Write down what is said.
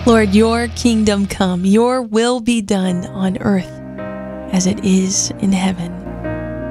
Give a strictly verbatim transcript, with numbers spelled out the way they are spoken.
Lord, your kingdom come, your will be done on earth as it is in heaven.